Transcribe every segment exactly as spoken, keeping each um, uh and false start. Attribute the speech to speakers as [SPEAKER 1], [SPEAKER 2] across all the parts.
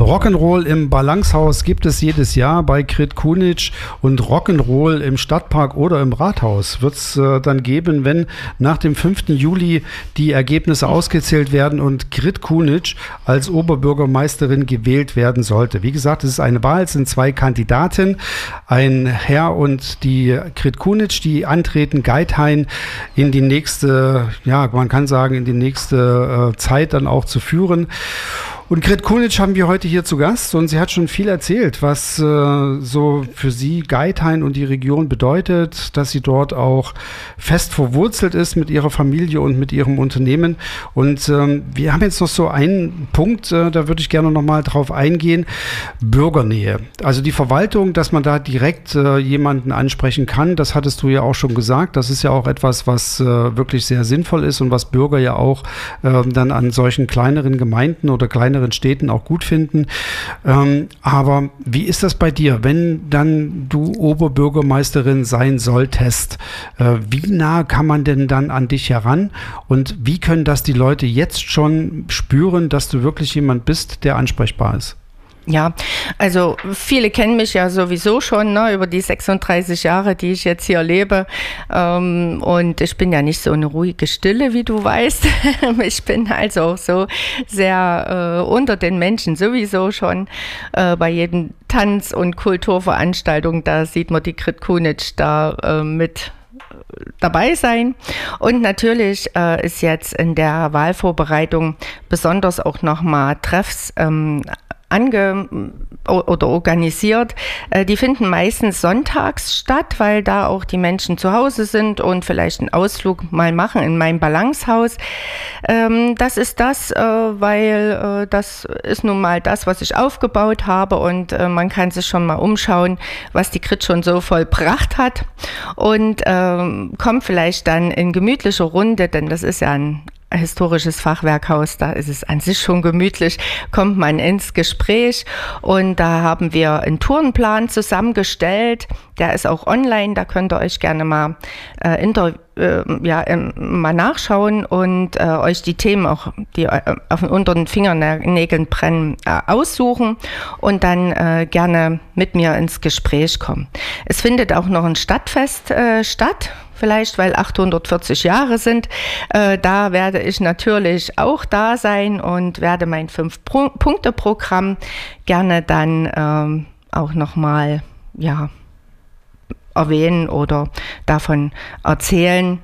[SPEAKER 1] Rock'n'Roll im Balancehaus gibt es jedes Jahr bei Grit Kunitsch und Rock'n'Roll im Stadtpark oder im Rathaus wird es äh, dann geben, wenn nach dem fünften Juli die Ergebnisse ausgezählt werden und Grit Kunitsch als Oberbürgermeisterin gewählt werden sollte. Wie gesagt, es ist eine Wahl, es sind zwei Kandidaten, ein Herr und die Grit Kunitsch, die antreten, Geithain in die nächste, ja, man kann sagen, in die nächste äh, Zeit dann auch zu führen. Und Grit Kunitsch haben wir heute hier zu Gast und sie hat schon viel erzählt, was äh, so für sie Geithain und die Region bedeutet, dass sie dort auch fest verwurzelt ist mit ihrer Familie und mit ihrem Unternehmen. Und ähm, wir haben jetzt noch so einen Punkt, äh, da würde ich gerne noch mal drauf eingehen, Bürgernähe. Also die Verwaltung, dass man da direkt äh, jemanden ansprechen kann, das hattest du ja auch schon gesagt. Das ist ja auch etwas, was äh, wirklich sehr sinnvoll ist und was Bürger ja auch äh, dann an solchen kleineren Gemeinden oder kleineren Städten auch gut finden. Ähm, aber wie ist das bei dir, wenn dann du Oberbürgermeisterin sein solltest? Äh, wie nah kann man denn dann an dich heran? Und wie können das die Leute jetzt schon spüren, dass du wirklich jemand bist, der ansprechbar ist?
[SPEAKER 2] Ja, also viele kennen mich ja sowieso schon, ne, über die sechsunddreißig Jahre, die ich jetzt hier lebe. Ähm, und ich bin ja nicht so eine ruhige Stille, wie du weißt. Ich bin also auch so sehr äh, unter den Menschen sowieso schon. Äh, bei jedem Tanz- und Kulturveranstaltung, da sieht man die Grit Kunitsch da äh, mit dabei sein. Und natürlich äh, ist jetzt in der Wahlvorbereitung besonders auch nochmal Treffs ähm, ange oder organisiert. Die finden meistens sonntags statt, weil da auch die Menschen zu Hause sind und vielleicht einen Ausflug mal machen in mein Balancehaus. Das ist das, weil das ist nun mal das, was ich aufgebaut habe und man kann sich schon mal umschauen, was die Grit schon so vollbracht hat und kommt vielleicht dann in gemütlicher Runde, denn das ist ja ein historisches Fachwerkhaus, da ist es an sich schon gemütlich, kommt man ins Gespräch und da haben wir einen Tourenplan zusammengestellt, der ist auch online, da könnt ihr euch gerne mal äh, inter, äh, ja, äh, mal nachschauen und äh, euch die Themen auch, die äh, auf, unter den Fingernägeln brennen, äh, aussuchen und dann äh, gerne mit mir ins Gespräch kommen. Es findet auch noch ein Stadtfest äh, statt, vielleicht weil achthundertvierzig Jahre sind. Äh, da werde ich natürlich auch da sein und werde mein Fünf-Punkte-Programm gerne dann ähm, auch nochmal ja, erwähnen oder davon erzählen.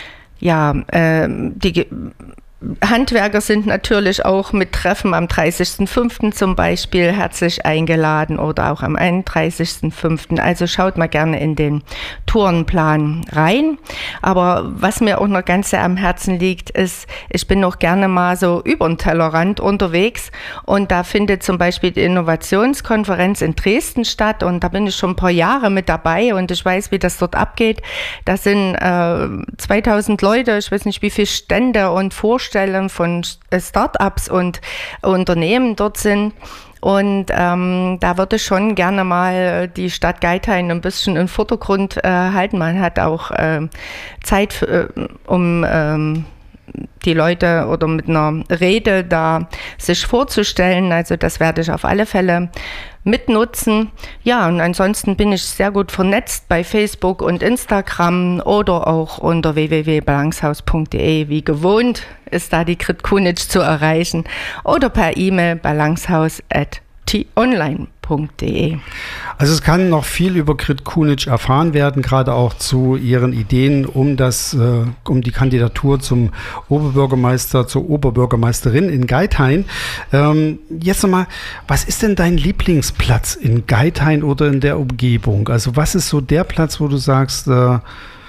[SPEAKER 2] Ja, äh, die Handwerker sind natürlich auch mit Treffen am dreißigsten fünften zum Beispiel herzlich eingeladen oder auch am einunddreißigsten fünften Also schaut mal gerne in den Tourenplan rein. Aber was mir auch noch ganz sehr am Herzen liegt, ist, ich bin noch gerne mal so über den Tellerrand unterwegs und da findet zum Beispiel die Innovationskonferenz in Dresden statt und da bin ich schon ein paar Jahre mit dabei und ich weiß, wie das dort abgeht. Da sind äh, zweitausend Leute, ich weiß nicht, wie viele Stände und Vorstellungen von Start-ups und Unternehmen dort sind. Und ähm, da würde ich schon gerne mal die Stadt Geithain ein bisschen im Vordergrund äh, halten. Man hat auch äh, Zeit, für, äh, um ähm, die Leute oder mit einer Rede da sich vorzustellen. Also das werde ich auf alle Fälle mitnutzen. Ja, und ansonsten bin ich sehr gut vernetzt bei Facebook und Instagram oder auch unter w w w punkt balancehaus punkt d e. Wie gewohnt ist da die Grit Kunitsch zu erreichen oder per E-Mail balancehaus at t online punkt d e.
[SPEAKER 1] Also es kann noch viel über Grit Kunitsch erfahren werden, gerade auch zu ihren Ideen um das, äh, um die Kandidatur zum Oberbürgermeister, zur Oberbürgermeisterin in Geithain. Ähm, jetzt nochmal, was ist denn dein Lieblingsplatz in Geithain oder in der Umgebung? Also was ist so der Platz, wo du sagst, äh,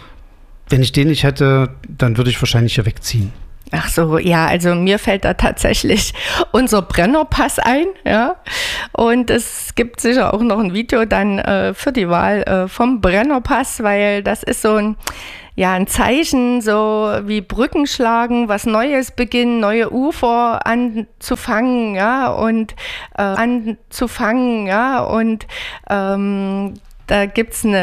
[SPEAKER 1] wenn ich den nicht hätte, dann würde ich wahrscheinlich hier wegziehen?
[SPEAKER 2] Ach so, ja, also mir fällt da tatsächlich unser Brennerpass ein, ja. Und es gibt sicher auch noch ein Video dann äh, für die Wahl äh, vom Brennerpass, weil das ist so ein, ja, ein Zeichen, so wie Brücken schlagen, was Neues beginnen, neue Ufer anzufangen, ja, und äh, anzufangen, ja, und ähm, da gibt's eine